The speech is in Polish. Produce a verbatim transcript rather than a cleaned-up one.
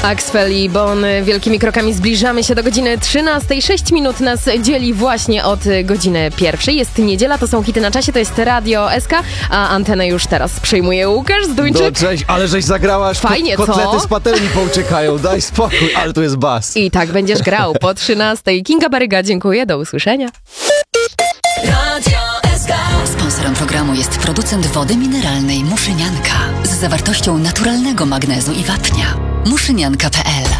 Axwell i Bon, wielkimi krokami zbliżamy się do godziny trzynastej. Sześć minut nas dzieli właśnie od godziny pierwszej. Jest niedziela, to są hity na czasie, to jest Radio S K, a antenę już teraz przejmuje Łukasz Zduńczyk. No cześć, ale żeś zagrała, aż Fajnie, kot- kotlety co? z patelni pouciekają, daj spokój, ale tu jest bas. I tak będziesz grał po trzynastej. Kinga Baryga, dziękuję, do usłyszenia. Radio S K. Sponsorem programu jest producent wody mineralnej Muszynianka z zawartością naturalnego magnezu i wapnia. muszynianka kropka p l